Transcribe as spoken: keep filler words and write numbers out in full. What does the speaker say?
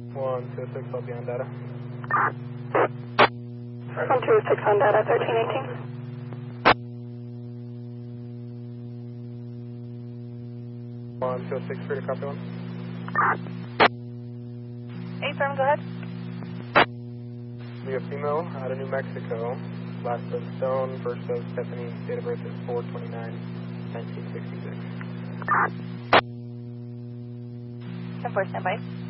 one two six, I'll be on data. one two six on data, thirteen eighteen. one two six, free to copy one. eight firm, go ahead. We have female out of New Mexico. Last of Stone, first of Stephanie, date of birth is four twenty-nine nineteen sixty-six. ten four, standby.